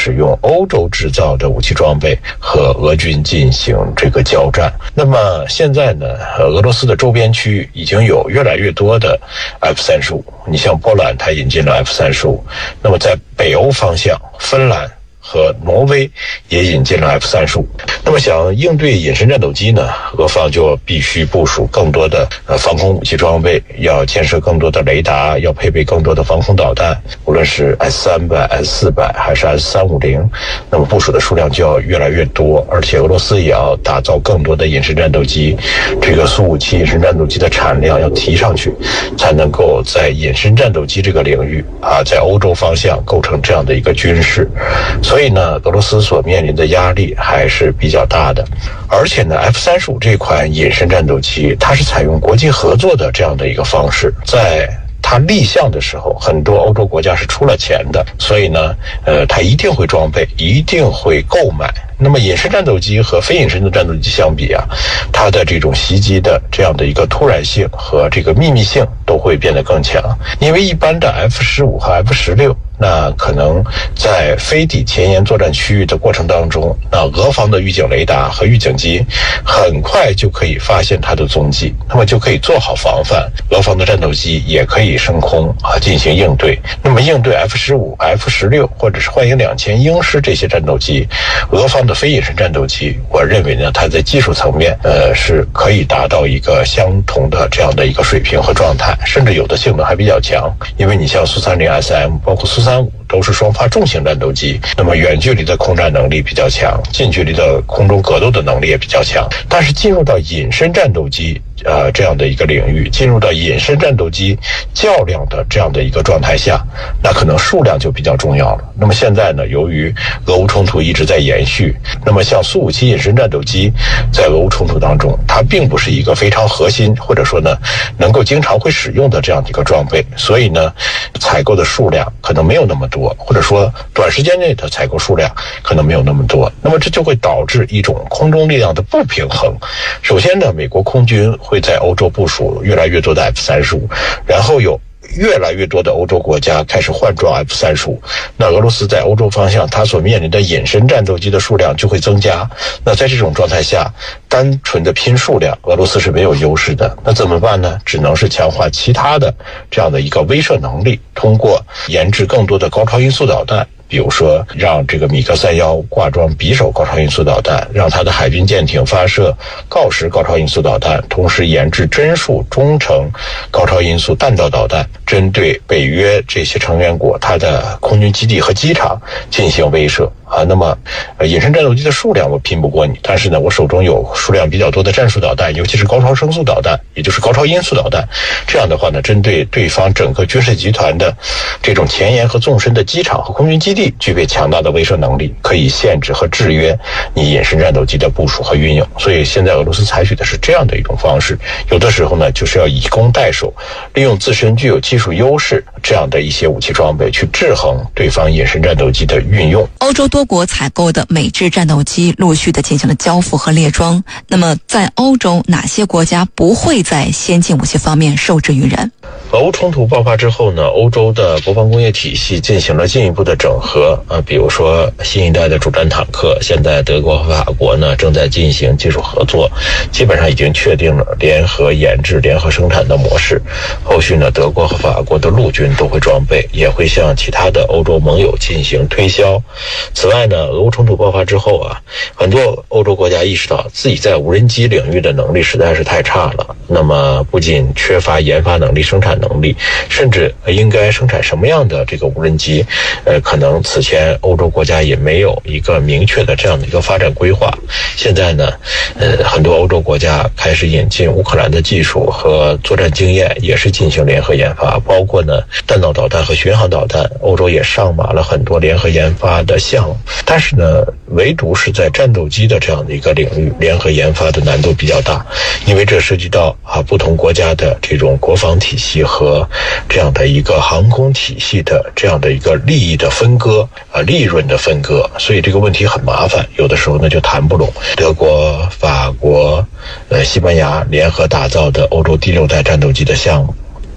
使用欧洲制造的武器装备和俄军进行这个交战。那么现在呢，俄罗斯的周边区域已经有越来越多的 F-35，你像波兰它引进了 F-35，那么在北欧方向，芬兰和挪威也引进了 F-35。那么想应对隐身战斗机呢，俄方就必须部署更多的防空武器装备，要建设更多的雷达，要配备更多的防空导弹，无论是 S-300、S-400还是 S-350，那么部署的数量就要越来越多。而且俄罗斯也要打造更多的隐身战斗机，这个苏-57隐身战斗机的产量要提上去，才能够在隐身战斗机这个领域在欧洲方向构成这样的一个军事。所以呢，俄罗斯所面临的压力还是比较大的。而且呢 F-35这款隐身战斗机，它是采用国际合作的这样的一个方式，在它立项的时候，很多欧洲国家是出了钱的，所以呢，它一定会装备，一定会购买。那么隐身战斗机和非隐身的战斗机相比它的这种袭击的这样的一个突然性和这个秘密性都会变得更强。因为一般的 F-15和 F-16，那可能在飞抵前沿作战区域的过程当中，那俄方的预警雷达和预警机很快就可以发现它的踪迹，那么就可以做好防范。俄方的战斗机也可以升空进行应对。那么应对 F-15、F-16或者是幻影2000、鹰狮这些战斗机，俄方的非隐身战斗机，我认为呢，它在技术层面是可以达到一个相同的这样的一个水平和状态，甚至有的性能还比较强。因为你像苏30 SM， 包括苏35都是双发重型战斗机，那么远距离的空战能力比较强，近距离的空中格斗的能力也比较强。但是进入到隐身战斗机这样的一个领域，进入到隐身战斗机较量的这样的一个状态下，那可能数量就比较重要了。那么现在呢，由于俄乌冲突一直在延续，那么像苏-57隐身战斗机在俄乌冲突当中，它并不是一个非常核心，或者说呢能够经常会使用的这样的一个装备，所以呢采购的数量可能没有那么多，或者说短时间内的采购数量可能没有那么多。那么这就会导致一种空中力量的不平衡。首先呢，美国空军会在欧洲部署越来越多的 F-35， 然后有越来越多的欧洲国家开始换装 F-35， 那俄罗斯在欧洲方向它所面临的隐身战斗机的数量就会增加。那在这种状态下，单纯的拼数量，俄罗斯是没有优势的。那怎么办呢？只能是强化其他的这样的一个威慑能力，通过研制更多的高超音速导弹，比如说让这个米格31挂装匕首高超音速导弹，让它的海军舰艇发射锆石高超音速导弹，同时研制帧数中程高超音速弹道导弹，针对北约这些成员国它的空军基地和机场进行威慑。那么隐身战斗机的数量我拼不过你，但是呢，我手中有数量比较多的战术导弹，尤其是高超声速导弹，也就是高超音速导弹。这样的话呢，针对对方整个军事集团的这种前沿和纵深的机场和空军基地具备强大的威慑能力，可以限制和制约你隐身战斗机的部署和运用。所以现在俄罗斯采取的是这样的一种方式，有的时候呢就是要以攻代守，利用自身具有技术优势这样的一些武器装备去制衡对方隐身战斗机的运用。 欧洲多国采购的美制战斗机陆续的进行了交付和列装。那么在欧洲哪些国家不会在先进武器方面受制于人？ 俄乌冲突爆发之后呢，欧洲的国防工业体系进行了进一步的整合比如说新一代的主战坦克，现在德国和法国呢正在进行技术合作，基本上已经确定了联合研制、联合生产的模式。后续呢，德国和法国的陆军都会装备，也会向其他的欧洲盟友进行推销。此外呢，俄乌冲突爆发之后很多欧洲国家意识到自己在无人机领域的能力实在是太差了，那么不仅缺乏研发能力、生产能力，甚至应该生产什么样的这个无人机可能此前欧洲国家也没有一个明确的这样的一个发展规划。现在呢很多欧洲国家开始引进乌克兰的技术和作战经验，也是进行联合研发，包括呢弹道导弹和巡航导弹，欧洲也上马了很多联合研发的项目。但是呢，唯独是在战斗机的这样的一个领域，联合研发的难度比较大，因为这涉及到不同国家的这种国防体系和这样的一个航空体系的这样的一个利益的分割利润的分割，所以这个问题很麻烦，有的时候呢就谈不拢。德国、法国、西班牙联合打造的欧洲第6代战斗机的项目，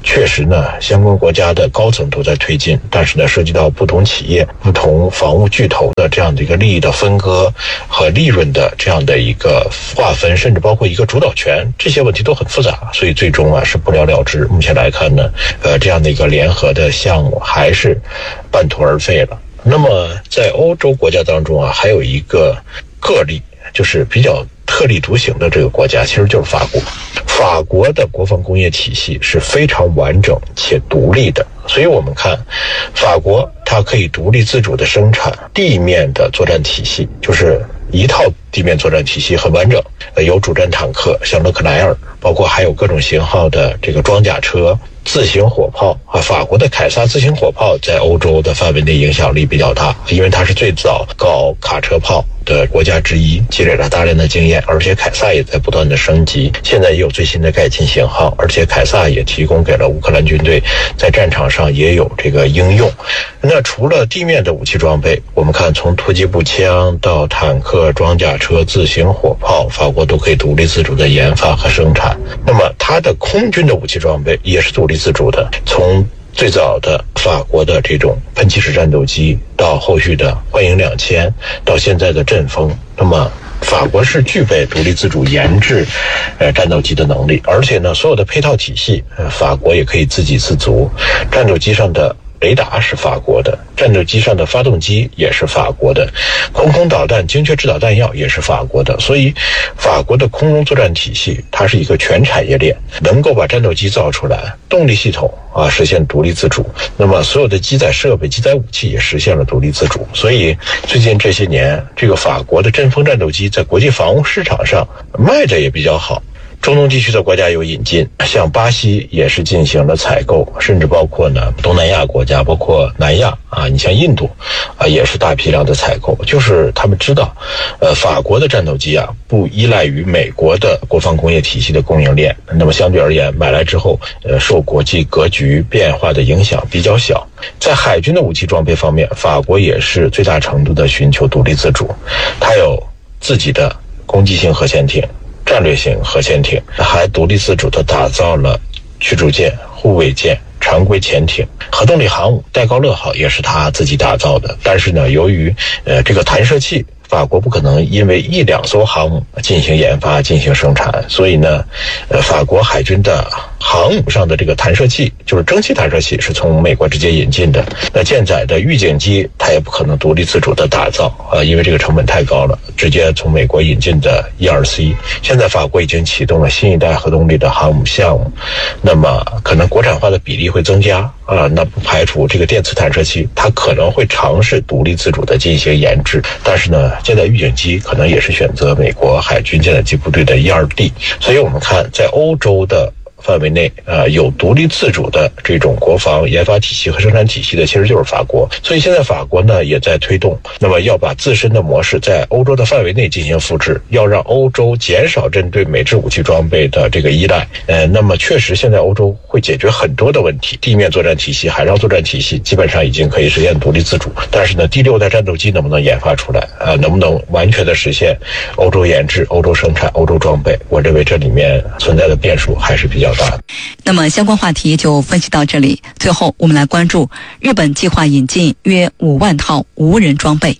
确实呢，相关国家的高层都在推进，但是呢，涉及到不同企业、不同房屋巨头的这样的一个利益的分割和利润的这样的一个划分，甚至包括一个主导权，这些问题都很复杂，所以最终是不了了之。目前来看呢，这样的一个联合的项目还是半途而废了。那么在欧洲国家当中还有一个个例，就是比较特立独行的这个国家，其实就是法国。法国的国防工业体系是非常完整且独立的，所以我们看法国它可以独立自主的生产地面的作战体系，就是一套地面作战体系很完整，有主战坦克像勒克莱尔，包括还有各种型号的这个装甲车、自行火炮法国的凯撒自行火炮在欧洲的范围内影响力比较大，因为它是最早搞卡车炮的国家之一，积累了大量的经验，而且凯撒也在不断的升级，现在也有最新的改进型号，而且凯撒也提供给了乌克兰军队在战场上也有这个应用。那除了地面的武器装备，我们看从突击步枪到坦克、装甲车、自行火炮，法国都可以独立自主的研发和生产。那么它的空军的武器装备也是独立自主的，从最早的法国的这种喷气式战斗机，到后续的幻影2000，到现在的阵风，那么法国是具备独立自主研制战斗机的能力，而且呢，所有的配套体系法国也可以自给自足。战斗机上的雷达是法国的，战斗机上的发动机也是法国的，空导弹、精确制导弹药也是法国的，所以法国的空中作战体系它是一个全产业链，能够把战斗机造出来，动力系统实现独立自主，那么所有的机载设备、机载武器也实现了独立自主。所以最近这些年，这个法国的阵风战斗机在国际防务市场上卖的也比较好。中东地区的国家有引进，像巴西也是进行了采购，甚至包括呢东南亚国家，包括南亚你像印度也是大批量的采购，就是他们知道法国的战斗机不依赖于美国的国防工业体系的供应链，那么相对而言买来之后受国际格局变化的影响比较小。在海军的武器装备方面，法国也是最大程度的寻求独立自主，它有自己的攻击性核潜艇、战略性核潜艇，还独立自主地打造了驱逐舰、护卫舰、常规潜艇。核动力航母戴高乐号也是他自己打造的，但是呢，由于这个弹射器，法国不可能因为1、2艘航母进行研发、进行生产，所以呢，法国海军的航母上的这个弹射器，就是蒸汽弹射器，是从美国直接引进的。那舰载的预警机，它也不可能独立自主的打造因为这个成本太高了，直接从美国引进的 E2C。现在法国已经启动了新一代核动力的航母项目，那么可能国产化的比例会增加那不排除这个电磁弹射器，它可能会尝试独立自主的进行研制，但是呢，舰载预警机可能也是选择美国海军舰载机部队的 E2D。所以我们看在欧洲的范围内有独立自主的这种国防研发体系和生产体系的，其实就是法国。所以现在法国呢也在推动，那么要把自身的模式在欧洲的范围内进行复制，要让欧洲减少针对美制武器装备的这个依赖。那么确实现在欧洲会解决很多的问题，地面作战体系、海上作战体系基本上已经可以实现独立自主，但是呢，第6代战斗机能不能研发出来能不能完全的实现欧洲研制、欧洲生产、欧洲装备，我认为这里面存在的变数还是比较大。 那么相关话题就分析到这里，最后我们来关注日本计划引进约5万套无人装备。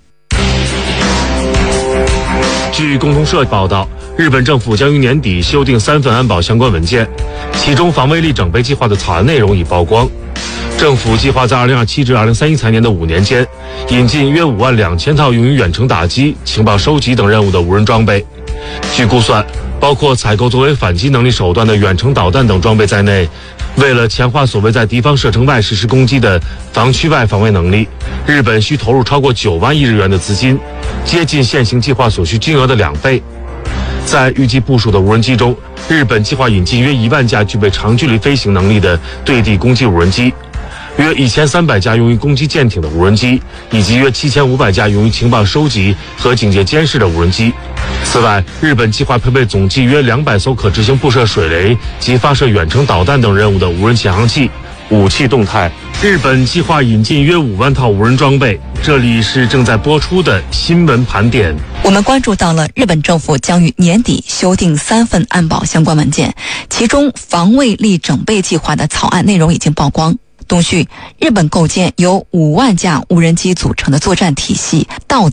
据共同社报道，日本政府将于年底修订3份安保相关文件，其中防卫力整备计划的草案内容已曝光。政府计划在2027至2031财年的5年间，引进约5万2000套用于远程打击、情报收集等任务的无人装备。据估算，包括采购作为反击能力手段的远程导弹等装备在内，为了强化所谓在敌方射程外实施攻击的防区外防卫能力，日本需投入超过9万亿日元的资金，接近现行计划所需金额的2倍。在预计部署的无人机中，日本计划引进约1万架具备长距离飞行能力的对地攻击无人机，约1300架用于攻击舰艇的无人机，以及约7500架用于情报收集和警戒监视的无人机。此外，日本计划配备总计约200艘可执行布设水雷及发射远程导弹等任务的无人潜航器武器动态。日本计划引进约5万套无人装备。这里是正在播出的新闻盘点。 我们关注到了日本政府将于年底修订3份安保相关文件，其中防卫力整备计划的草案内容已经曝光。东旭，日本构建由5万架无人机组成的作战体系，到